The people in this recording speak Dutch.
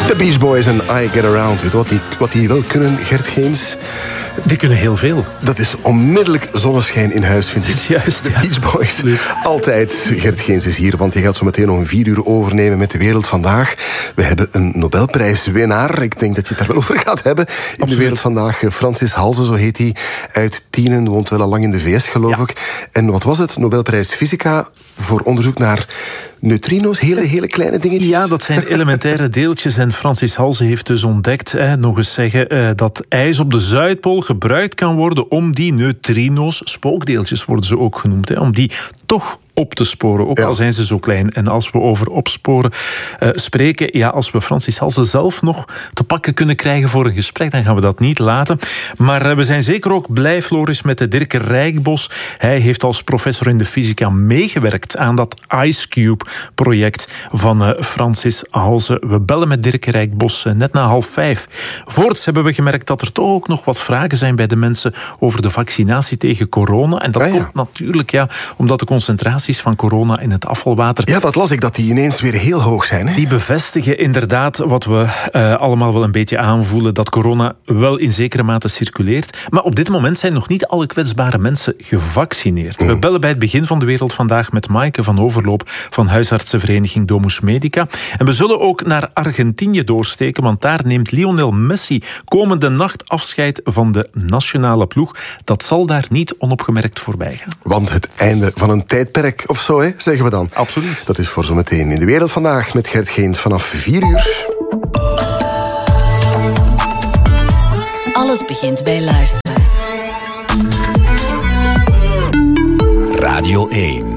The Beach Boys en I Get Around. Weet wat die wel kunnen, Gert Geens? Die kunnen heel veel. Dat is onmiddellijk zonneschijn in huis, vind ik. Juist, de Beach Boys. Absoluut. Altijd. Gert Geens is hier, want hij gaat zo meteen nog 4 uur overnemen met De Wereld Vandaag. We hebben een Nobelprijswinnaar. Ik denk dat je het daar wel over gaat hebben. In Absoluut. De Wereld Vandaag. Francis Halse, zo heet hij. Uit Tienen, woont wel al lang in de VS, geloof ik. En wat was het? Nobelprijs Fysica voor onderzoek naar neutrino's, hele kleine dingetjes. Ja, dat zijn elementaire deeltjes. En Francis Halse heeft dus ontdekt, nog eens zeggen, dat ijs op de Zuidpool gebruikt kan worden om die neutrino's, spookdeeltjes worden ze ook genoemd, om die toch op te sporen, ook al zijn ze zo klein. En als we over opsporen spreken, als we Francis Halse zelf nog te pakken kunnen krijgen voor een gesprek, dan gaan we dat niet laten. Maar we zijn zeker ook blij, Floris, met de Dirk Rijkbos. Hij heeft als professor in de fysica meegewerkt aan dat Ice Cube-project van Francis Halse. We bellen met Dirk Rijkbos net na 4:30. Voorts hebben we gemerkt dat er toch ook nog wat vragen zijn bij de mensen over de vaccinatie tegen corona. En dat komt natuurlijk omdat de concentraties van corona in het afvalwater... Ja, dat las ik, dat die ineens weer heel hoog zijn. Hè? Die bevestigen inderdaad wat we allemaal wel een beetje aanvoelen, dat corona wel in zekere mate circuleert. Maar op dit moment zijn nog niet alle kwetsbare mensen gevaccineerd. We bellen bij het begin van De Wereld Vandaag met Maaike van Overloop van huisartsenvereniging Domus Medica. En we zullen ook naar Argentinië doorsteken, want daar neemt Lionel Messi komende nacht afscheid van de nationale ploeg. Dat zal daar niet onopgemerkt voorbij gaan. Want het einde van een tijdperk of zo, hè, zeggen we dan. Absoluut. Dat is voor zometeen in De Wereld Vandaag met Gert Geens vanaf 4 uur. Alles begint bij luisteren. Radio 1.